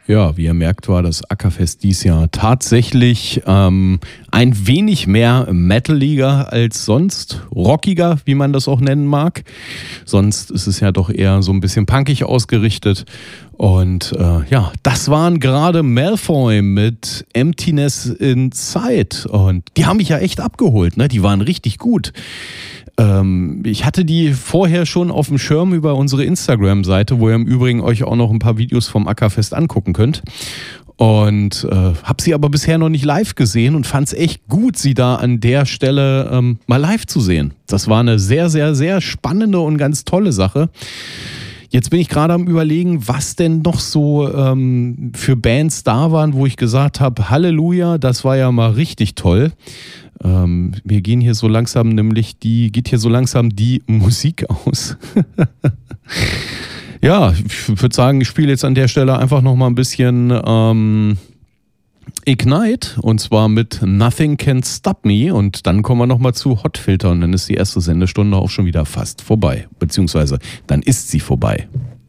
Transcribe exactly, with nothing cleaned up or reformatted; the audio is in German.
Ja, wie ihr merkt, war das Ackerfest dieses Jahr tatsächlich ähm, ein wenig mehr metaliger als sonst, rockiger, wie man das auch nennen mag. Sonst ist es ja doch eher so ein bisschen punkig ausgerichtet. Und äh, ja, das waren gerade Malfoy mit Emptiness Inside. Und die haben mich ja echt abgeholt, ne? Die waren richtig gut. Ähm, ich hatte die vorher schon auf dem Schirm über unsere Instagram-Seite, wo ihr im Übrigen euch auch noch ein paar Videos vom Ackerfest angucken könnt. Und äh, habe sie aber bisher noch nicht live gesehen und fand es echt gut, sie da an der Stelle ähm, mal live zu sehen. Das war eine sehr, sehr, sehr spannende und ganz tolle Sache. Jetzt bin ich gerade am Überlegen, was denn noch so ähm, für Bands da waren, wo ich gesagt habe, Halleluja, das war ja mal richtig toll. Ähm, mir gehen hier so langsam nämlich die, geht hier so langsam die Musik aus. Ja, ich würde sagen, ich spiele jetzt an der Stelle einfach noch mal ein bisschen ähm, Ignite und zwar mit Nothing Can Stop Me und dann kommen wir noch mal zu Hotfilter und dann ist die erste Sendestunde auch schon wieder fast vorbei, beziehungsweise dann ist sie vorbei.